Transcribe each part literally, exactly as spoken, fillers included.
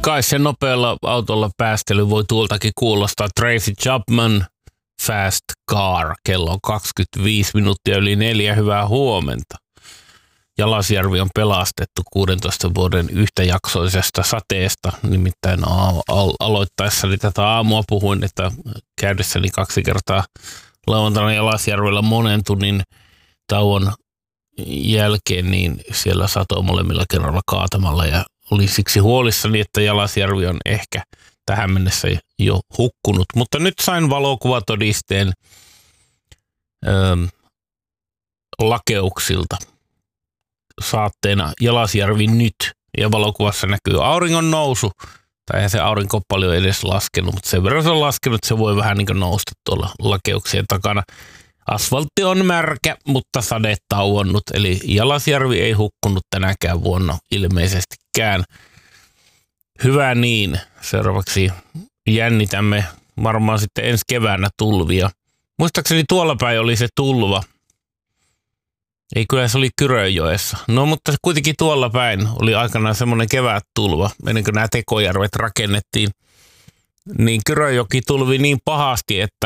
kai se nopealla autolla päästely voi tuoltakin kuulostaa. Tracy Chapman, Fast Car, kello on kaksikymmentäviisi minuuttia yli neljä, hyvää huomenta. Jalasjärvi on pelastettu kuudentoista vuoden yhtäjaksoisesta sateesta, nimittäin al- aloittaessani tätä aamua puhuin, että käydessäni kaksi kertaa lauantaina Jalasjärvellä monen tunnin tauon jälkeen, niin siellä satoi molemmilla kerralla kaatamalla ja oli siksi huolissani, että Jalasjärvi on ehkä tähän mennessä jo hukkunut. Mutta nyt sain valokuvatodisteen öö, lakeuksilta saatteena Jalasjärvi nyt. Ja valokuvassa näkyy auringon nousu. Tai eihän se aurinko paljon edes laskenut, mutta sen verran se on laskenut, että se voi vähän niin kuin nousta tuolla lakeuksien takana. Asfaltti on märkä, mutta sade tauonnut, eli Jalasjärvi ei hukkunut tänäkään vuonna ilmeisestikään. Hyvä niin. Seuraavaksi jännitämme varmaan sitten ensi keväänä tulvia. Muistaakseni tuolla päin oli se tulva. Ei, kyllä se oli Kyrönjoessa. No, mutta kuitenkin tuolla päin oli aikanaan semmoinen kevättulva, ennen kuin nämä tekojärvet rakennettiin. Niin Kyrönjoki tulvi niin pahasti, että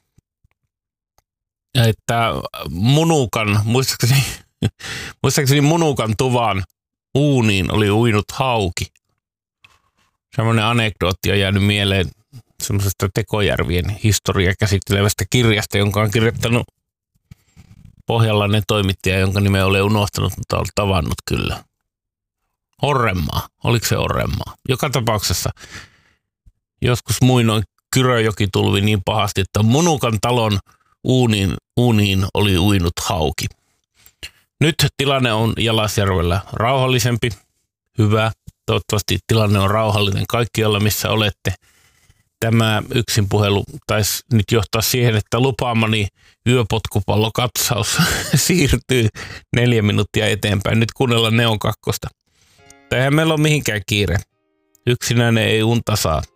että Munukan, muistaakseni, muistaakseni Munukan tuvan uuniin oli uinut hauki. Semmoinen anekdootti on jäänyt mieleen semmoisesta tekojärvien historiaa käsittelevästä kirjasta, jonka on kirjoittanut pohjalainen toimittaja, jonka nimeä olen unohtanut, mutta olen tavannut kyllä. Orrenmaa. Oliko se Orrenmaa? Joka tapauksessa joskus muinoin Kyrönjoki tulvi niin pahasti, että Munukan talon uuniin, uuniin oli uinut hauki. Nyt tilanne on Jalasjärvellä rauhallisempi. Hyvä. Toivottavasti tilanne on rauhallinen kaikkialla, missä olette. Tämä yksin puhelu taisi nyt johtaa siihen, että lupaamani yöpotkupallokatsaus siirtyy neljä minuuttia eteenpäin. Nyt kuunnellaan Neon kakkosta. Eihän meillä ole mihinkään kiire. Yksinäinen ei unta saa.